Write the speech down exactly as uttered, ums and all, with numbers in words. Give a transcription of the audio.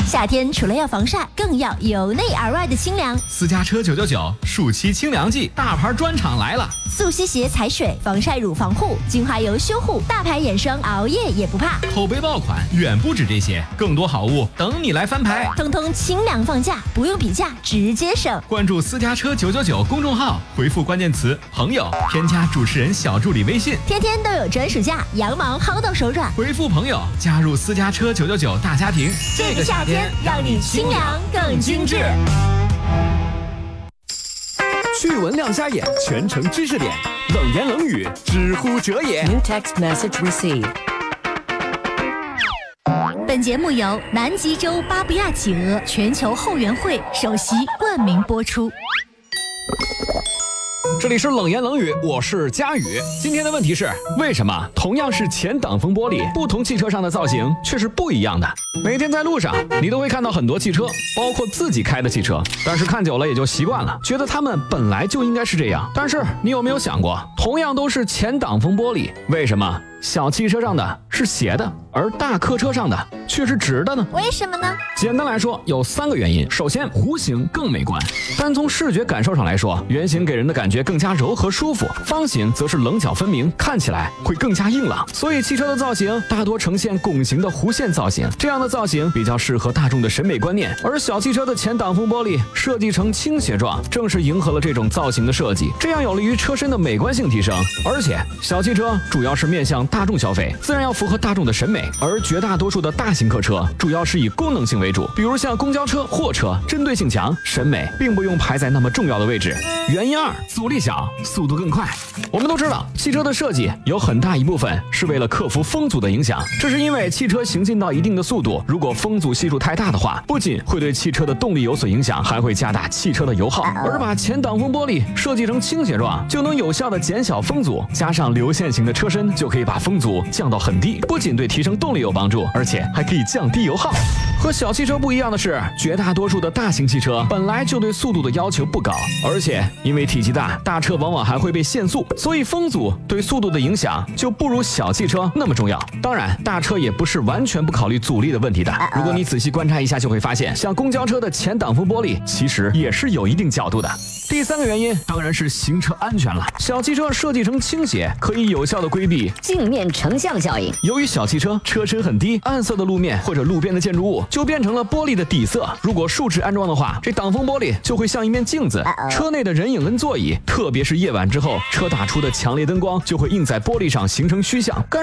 夏天除了要防晒，更要由内而外的清凉。 私家车九九九暑期清凉季，大牌专场来了！ 速吸鞋踩水，防晒乳防护，精华油修护，大牌眼霜熬夜也不怕。 口碑爆款远不止这些，更多好物等你来翻牌。 通通清凉放价，不用比价，直接省。 关注私家车九九九公众号，回复关键词朋友，添加主持人小助理微信， 天天都有专属价，羊毛薅到手软。 回复朋友，加入私家车九九九大家庭。 这个夏天让你清凉更精致。 趣闻亮瞎眼，全程知识点，冷言冷语，知乎者也。 New text message received。 本节目由南极洲巴布亚企鹅全球后援会首席冠名播出。 这里是冷言冷语，我是佳宇。今天的问题是，为什么同样是前挡风玻璃，不同汽车上的造型却是不一样的？每天在路上，你都会看到很多汽车，包括自己开的汽车，但是看久了也就习惯了，觉得它们本来就应该是这样。但是你有没有想过，同样都是前挡风玻璃，为什么小汽车上的是斜的，而大客车上的却是直的呢？ 为什么呢？ 简单来说，有三个原因。首先，弧形更美观，单从视觉感受上来说，圆形给人的感觉更加柔和舒服，方形则是棱角分明，看起来会更加硬朗。所以汽车的造型大多呈现拱形的弧线造型，这样的造型比较适合大众的审美观念。而小汽车的前挡风玻璃设计成倾斜状，正是迎合了这种造型的设计，这样有利于车身的美观性提升。而且小汽车主要是面向大众消费，自然要符合大众的审美，而绝大多数的大型客车主要是以功能性为主，比如像公交车、货车，针对性强，审美并不用排在那么重要的位置。原因二，阻力小，速度更快。我们都知道，汽车的设计有很大一部分是为了克服风阻的影响，这是因为汽车行进到一定的速度，如果风阻系数太大的话，不仅会对汽车的动力有所影响，还会加大汽车的油耗。而把前挡风玻璃设计成倾斜状，就能有效的减小风阻，加上流线型的车身，就可以把风阻降到很低，不仅对提升动力有帮助，而且还可以降低油耗。和小汽车不一样的是，绝大多数的大型汽车本来就对速度的要求不高，而且因为体积大，大车往往还会被限速，所以风阻对速度的影响就不如小汽车那么重要。当然，大车也不是完全不考虑阻力的问题的。如果你仔细观察一下，就会发现，像公交车的前挡风玻璃其实也是有一定角度的。第三个原因当然是行车安全了。小汽车设计成倾斜，可以有效的规避镜面成像效应。 由于小汽车车身很低，暗色的路面或者路边的建筑物就变成了玻璃的底色。如果竖直安装的话，这挡风玻璃就会像一面镜子，车内的人影跟座椅，特别是夜晚之后，车打出的强烈灯光就会映在玻璃上，形成虚像。